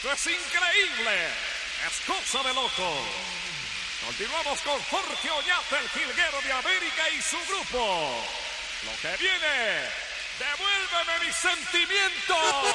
Esto es increíble. Es cosa de loco. Continuamos con Jorge Oñate, el jilguero de América y su grupo. Lo que viene, devuélveme mis sentimientos.